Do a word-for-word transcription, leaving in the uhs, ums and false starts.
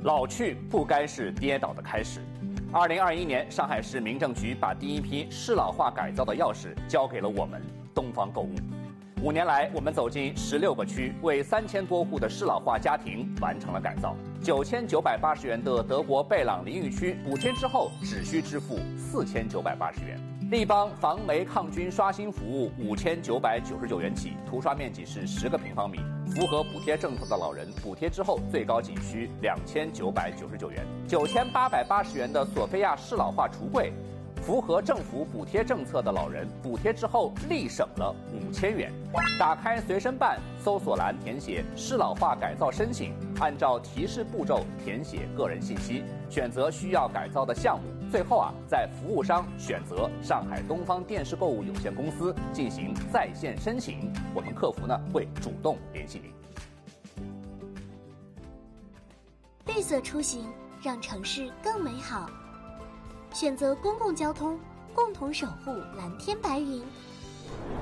老去不该是跌倒的开始。二零二一年，上海市民政局把第一批适老化改造的钥匙交给了我们东方购物。五年来，我们走进十六个区，为三千多户的适老化家庭完成了改造。九千九百八十元的德国贝朗淋浴区，补贴之后只需支付四千九百八十元。立邦防霉抗菌刷新服务五千九百九十九元起，涂刷面积是十个平方米，符合补贴政策的老人，补贴之后最高仅需两千九百九十九元。九千八百八十元的索菲亚适老化橱柜，符合政府补贴政策的老人，补贴之后立省了五千元。打开随身办，搜索栏填写适老化改造申请，按照提示步骤填写个人信息，选择需要改造的项目。最后啊，在服务商选择上海东方电视购物有限公司进行在线申请，我们客服呢会主动联系您。 绿色出行，让城市更美好。选择公共交通，共同守护蓝天白云。